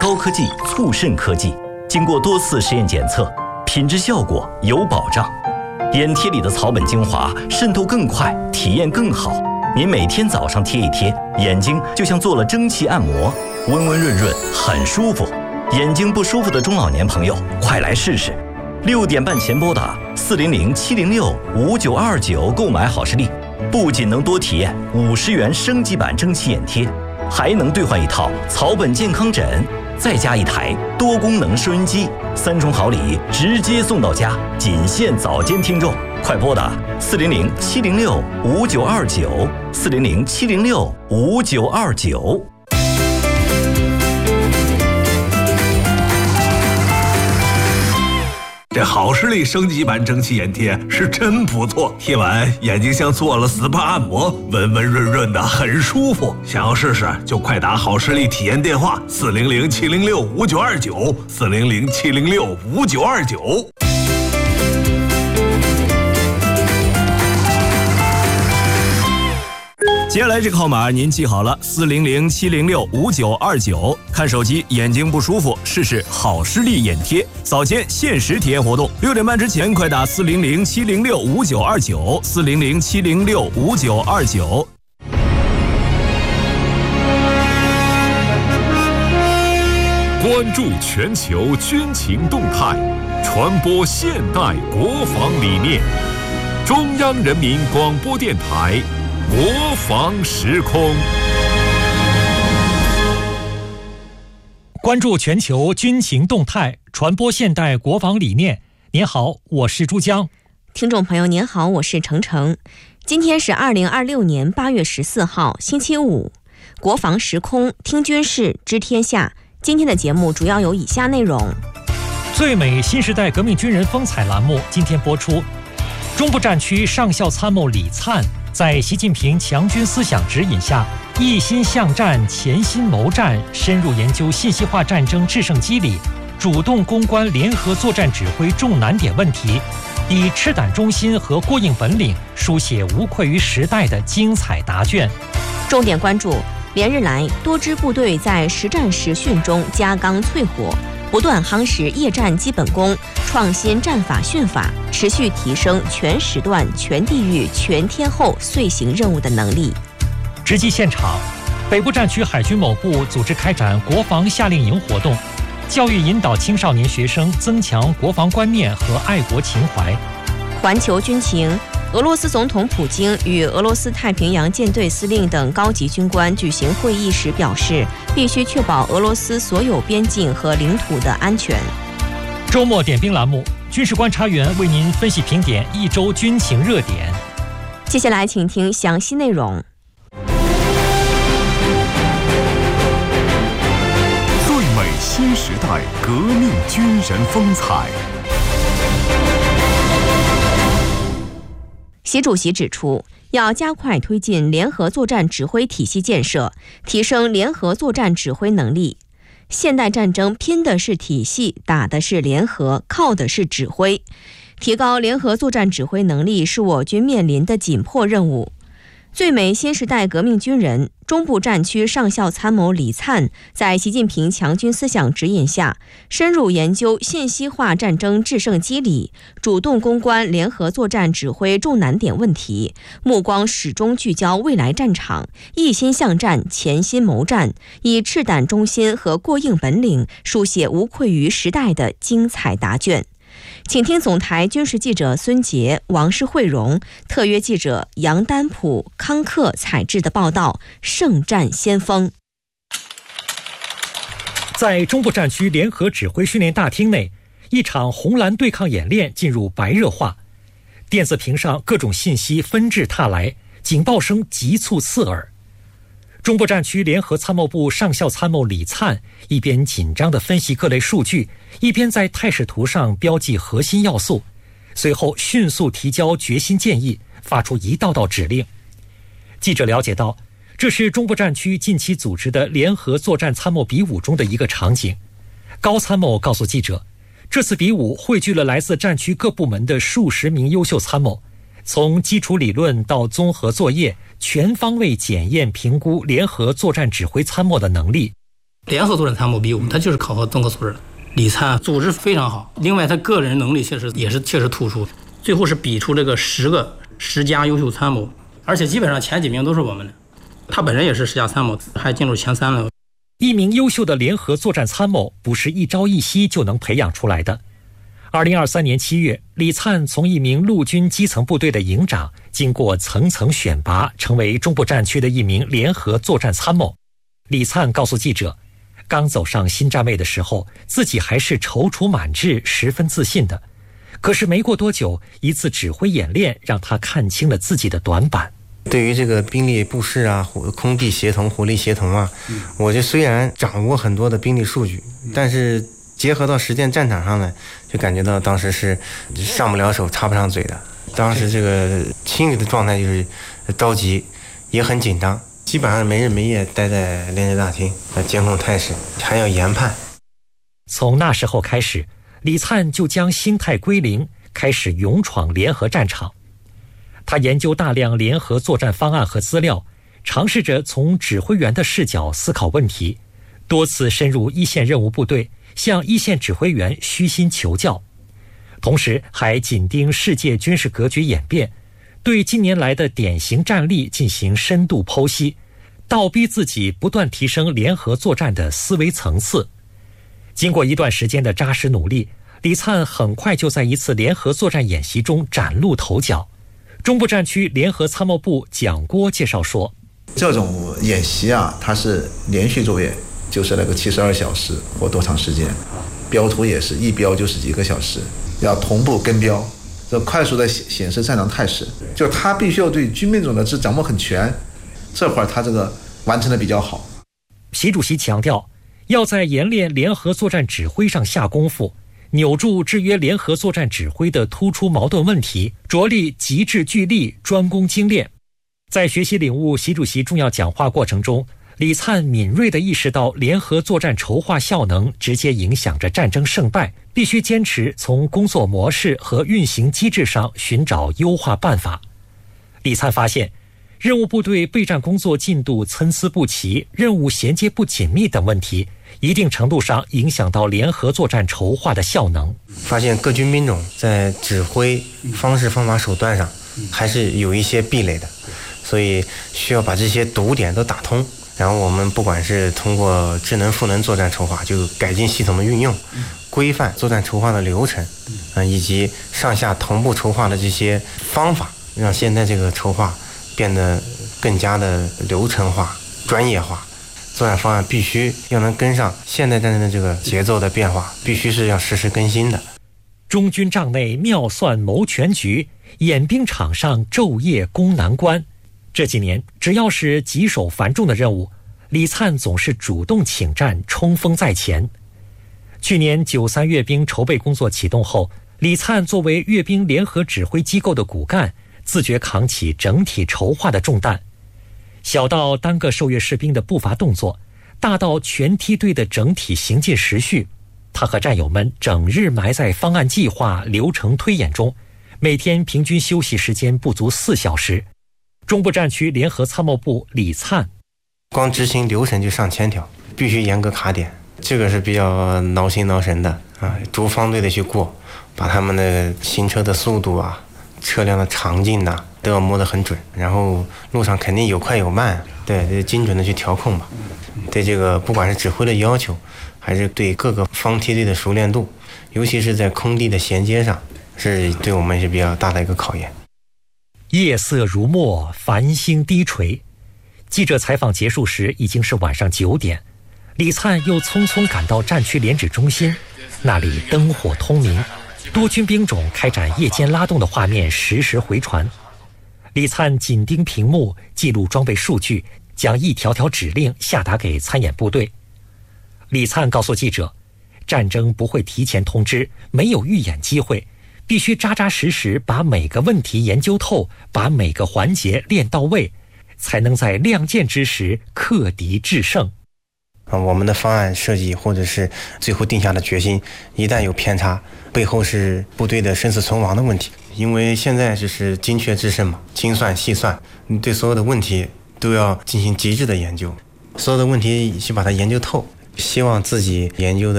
高科技促渗科技，经过多次实验检测，品质效果有保障。眼贴里的草本精华渗透更快，体验更好。您每天早上贴一贴，眼睛就像做了蒸汽按摩，温温润润，很舒服。眼睛不舒服的中老年朋友，快来试试。6点半前拨打400-706-5929购买好视力，不仅能多体验50元升级版蒸汽眼贴，还能兑换一套草本健康枕，再加一台多功能收音机，3重好礼直接送到家，仅限早间听众。快拨打400-706-5929，400-706-5929。 这好视力升级版蒸汽眼贴是真不错，贴完眼睛像做了 SPA 按摩，温温润润的，很舒服。想要试试就快打好视力体验电话400-706-5929，400-706-5929。 接下来这个号码您记好了，400-706-5929。看手机眼睛不舒服，试试好视力眼贴，早间限时体验活动，6点半之前快打400-706-5929，400-706-5929。 关注全球军情动态，传播现代国防理念。中央人民广播电台国防时空。 关注全球军情动态，传播现代国防理念。您好，我是珠江。 听众朋友您好，我是程程。今天是2026年8月14号星期五，国防时空听军事知天下。今天的节目主要有以下内容： 最美新时代革命军人风采栏目今天播出，中部战区上校参谋李灿在习近平强军思想指引下，一心向战，潜心谋战，深入研究信息化战争制胜机理，主动攻关联合作战指挥重难点问题，以赤胆忠心和过硬本领书写无愧于时代的精彩答卷。 重点关注连日来多支部队在实战实训中加钢淬火，不断夯实夜战基本功，创新战法训法，持续提升全时段、全地域、全天候遂行任务的能力。 直击现场，北部战区海军某部组织开展国防夏令营活动，教育引导青少年学生增强国防观念和爱国情怀。 环球军情，俄罗斯总统普京与俄罗斯太平洋舰队司令等高级军官举行会议时表示，必须确保俄罗斯所有边境和领土的安全。 周末点兵栏目，军事观察员为您分析评点一周军情热点。 接下来请听详细内容。 最美新时代革命军人风采。 习主席指出，要加快推进联合作战指挥体系建设，提升联合作战指挥能力。现代战争拼的是体系，打的是联合，靠的是指挥。提高联合作战指挥能力是我军面临的紧迫任务。最美新时代革命军人、中部战区上校参谋李灿在习近平强军思想指引下，深入研究信息化战争制胜机理，主动攻关联合作战指挥重难点问题，目光始终聚焦未来战场，一心向战，潜心谋战，以赤胆忠心和过硬本领书写无愧于时代的精彩答卷。请听总台军事记者孙杰、王世慧荣，特约记者杨丹普、康克采制的报道《圣战先锋》。 在中部战区联合指挥训练大厅内，一场红蓝对抗演练进入白热化，电子屏上各种信息纷至沓来，警报声急促刺耳。中部战区联合参谋部上校参谋李灿一边紧张地分析各类数据，一边在态势图上标记核心要素，随后迅速提交决心建议，发出一道道指令。记者了解到，这是中部战区近期组织的联合作战参谋比武中的一个场景。高参谋告诉记者，这次比武汇聚了来自战区各部门的数十名优秀参谋，从基础理论到综合作业，全方位检验评估联合作战指挥参谋的能力。 联合作战参谋 B5，他就是考核综合素质的。李灿组织非常好，另外他个人能力确实突出，最后是比出这个10佳优秀参谋，而且基本上前几名都是我们的。他本人也是10佳参谋，还进入前3了。 一名优秀的联合作战参谋不是一朝一夕就能培养出来的。2023年7月，李灿从一名陆军基层部队的营长，经过层层选拔，成为中部战区的一名联合作战参谋。李灿告诉记者，刚走上新站位的时候，自己还是踌躇满志，十分自信的。可是没过多久，一次指挥演练让他看清了自己的短板。 对于这个兵力布势啊、空地协同、火力协同啊，我就虽然掌握很多的兵力数据，但是结合到实践战场上呢，就感觉到当时是上不了手、插不上嘴的。当时这个心理的状态就是着急，也很紧张，基本上没日没夜待在连队大厅，监控态势，还要研判。 从那时候开始，李灿就将心态归零，开始勇闯联合战场。他研究大量联合作战方案和资料，尝试着从指挥员的视角思考问题，多次深入一线任务部队，向一线指挥员虚心求教，同时还紧盯世界军事格局演变，对近年来的典型战例进行深度剖析，倒逼自己不断提升联合作战的思维层次。经过一段时间的扎实努力，李灿很快就在一次联合作战演习中崭露头角。中部战区联合参谋部蒋郭介绍说， 这种演习啊，它是连续作业，就是那个72小时或多长时间，标图也是一标就是几个小时，要同步跟标，这快速的显示战场态势，就他必须要对军民种的掌握很全，这块他这个完成的比较好。 习主席强调，要在演练联合作战指挥上下功夫，扭住制约联合作战指挥的突出矛盾问题，着力极致聚力，专攻精炼。在学习领悟习主席重要讲话过程中，李灿敏锐地意识到联合作战筹划效能直接影响着战争胜败，必须坚持从工作模式和运行机制上寻找优化办法。李灿发现，任务部队备战工作进度参差不齐、任务衔接不紧密等问题，一定程度上影响到联合作战筹划的效能。 发现各军兵种在指挥方式、方法、手段上还是有一些壁垒的，所以需要把这些堵点都打通。然后我们不管是通过智能赋能作战筹划，就改进系统的运用，规范作战筹划的流程，以及上下同步筹划的这些方法，让现在这个筹划变得更加的流程化、专业化。作战方案必须要能跟上现代战争的这个节奏的变化，必须是要实时更新的。 中军帐内妙算谋全局，演兵场上昼夜攻难关。这几年，只要是棘手繁重的任务，李灿总是主动请战，冲锋在前。去年93阅兵筹备工作启动后，李灿作为阅兵联合指挥机构的骨干，自觉扛起整体筹划的重担。小到单个受阅士兵的步伐动作，大到全梯队的整体行进时序，他和战友们整日埋在方案计划、流程推演中，每天平均休息时间不足4小时。中部战区联合参谋部李灿， 光执行流程就上千条，必须严格卡点，这个是比较挠心挠神的啊！逐方队的去过，把他们的行车的速度啊、车辆的长径呐，都要摸得很准。然后路上肯定有快有慢，对，精准的去调控吧。对这个不管是指挥的要求，还是对各个方梯队的熟练度，尤其是在空地的衔接上，是对我们是比较大的一个考验。 夜色如墨，繁星低垂。记者采访结束时已经是晚上9点，李灿又匆匆赶到战区联指中心，那里灯火通明，多军兵种开展夜间拉动的画面实时回传。李灿紧盯屏幕，记录装备数据，将一条条指令下达给参演部队。李灿告诉记者，战争不会提前通知，没有预演机会，必须扎扎实实把每个问题研究透，把每个环节练到位，才能在亮剑之时克敌制胜。 我们的方案设计或者是最后定下的决心，一旦有偏差，背后是部队的生死存亡的问题。因为现在就是精确制胜嘛，精算细算，你对所有的问题都要进行极致的研究，所有的问题去把它研究透， 希望自己研究的